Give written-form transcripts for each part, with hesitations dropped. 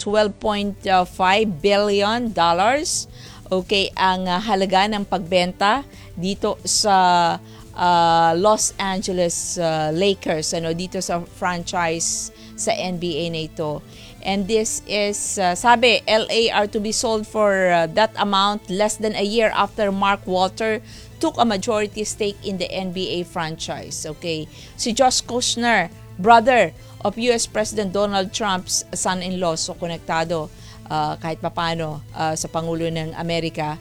$12.5 billion. Okay, ang halaga ng pagbenta dito sa Los Angeles Lakers, dito sa franchise sa NBA na ito. And this is, sabi, LA are to be sold for that amount less than a year after Mark Walter took a majority stake in the NBA franchise. Okay, si Josh Kushner, brother of US President Donald Trump's son-in-law, so konektado kahit papano sa Pangulo ng Amerika.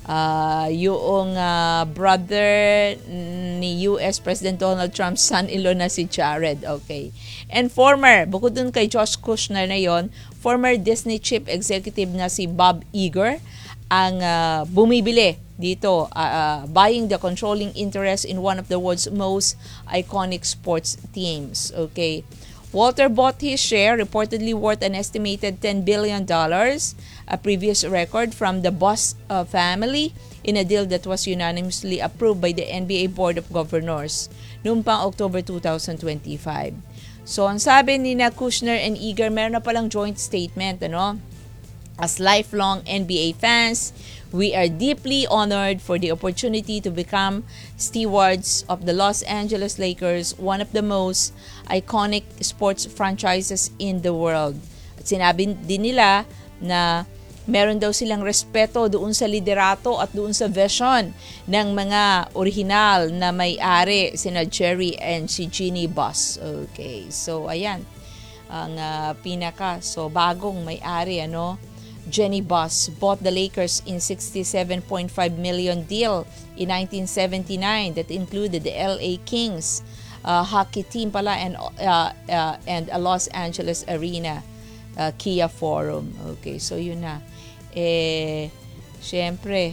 Yung brother ni US President Donald Trump's son-in-law na si Jared. Okay. And bukod dun kay Josh Kushner na yon, former Disney chief executive na si Bob Iger ang bumibili dito, buying the controlling interest in one of the world's most iconic sports teams. Okay. Walter bought his share, reportedly worth an estimated $10 billion, a previous record from the Buss family, in a deal that was unanimously approved by the NBA Board of Governors noong pang October 2025. So, ang sabi ni Kushner and Iger, meron na palang joint statement, As lifelong NBA fans, we are deeply honored for the opportunity to become stewards of the Los Angeles Lakers, one of the most iconic sports franchises in the world. At sinabi din nila na meron daw silang respeto doon sa liderato at doon sa vision ng mga original na may-ari, sina Jerry and si Jeannie Buss. Okay, so ayan, ang So bagong may-ari, Jeannie Buss bought the Lakers in $67.5 million deal in 1979 that included the LA Kings hockey team pala and a Los Angeles Arena, Kia Forum. Okay, so yun na. Siyempre,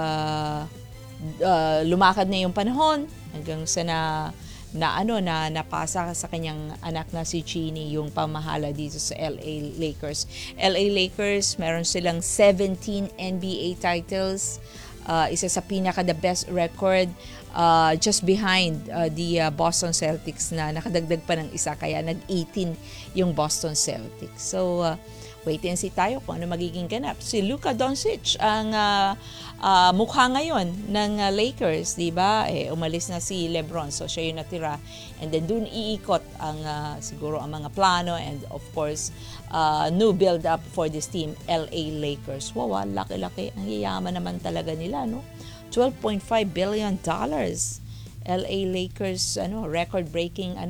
lumakad na yung panahon hanggang sa napasa sa kanyang anak na si Jeannie yung pamahala dito sa LA Lakers. LA Lakers, meron silang 17 NBA titles. Isa sa the best record, just behind the Boston Celtics na nakadagdag pa ng isa, kaya nag-18 yung Boston Celtics. So, wait and see tayo kung ano magiging ganap. Si Luka Doncic ang mukha ngayon ng Lakers, di ba? Umalis na si LeBron, so siya yung natira. And then dun iikot ang siguro ang mga plano and of course new build-up for this team, LA Lakers. Wow, laki-laki. Ang yayaman naman talaga nila, no? $12.5 billion. LA Lakers, record-breaking,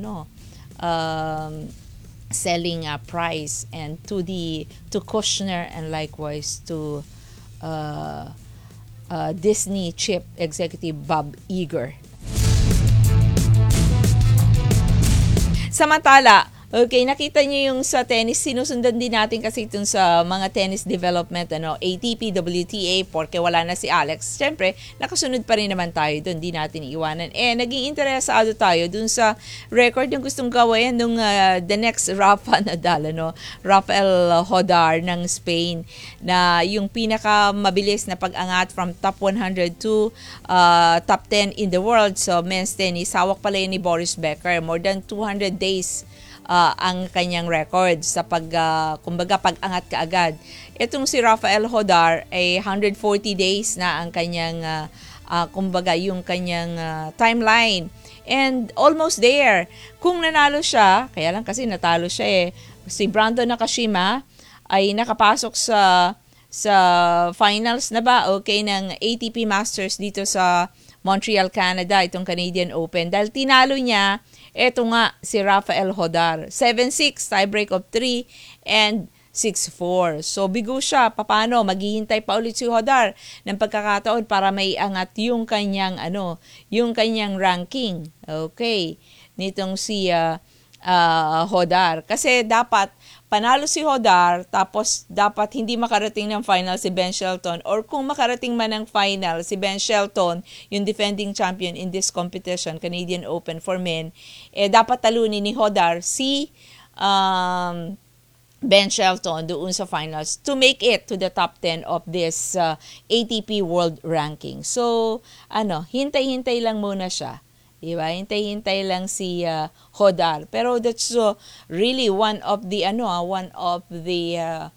selling price, and to Kushner and likewise to Disney chief executive Bob Iger. Samantala, okay, nakita niyo yung sa tennis, sinusundan din natin kasi itong sa mga tennis development, ATP, WTA, porque wala na si Alex. Siyempre, nakasunod pa rin naman tayo doon, di natin iiwanan. Naging interesado tayo doon sa record yung gustong gawin nung the next Rafa Nadal, Rafael Hodar ng Spain, na yung pinakamabilis na pag-angat from top 100 to top 10 in the world. So, men's tennis, hawak pala yun ni Boris Becker, more than 200 days ang kanyang record sa pag-angat kaagad. Itong si Rafael Hodar ay 140 days na ang kanyang yung kanyang timeline. And almost there. Kung nanalo siya, kaya lang kasi natalo siya si Brandon Nakashima ay nakapasok sa finals na ba, okay, ng ATP Masters dito sa Montreal, Canada, itong Canadian Open. Dahil tinalo niya, eto nga, si Rafael Hodar. 7-6, tiebreak of 3, and 6-4. So, bigo siya. Paano? Maghihintay pa ulit si Hodar ng pagkakataon para may angat yung kanyang, yung kanyang ranking. Okay. Nitong si Hodar. Kasi dapat panalo si Hodar, tapos dapat hindi makarating ng final si Ben Shelton, or kung makarating man ng final si Ben Shelton, yung defending champion in this competition, Canadian Open for men, dapat talunin ni Hodar si Ben Shelton doon sa finals to make it to the top 10 of this ATP World Ranking. So, hintay-hintay lang muna siya. Diba? Hintay-hintay lang si Hodar. Pero that's really one of the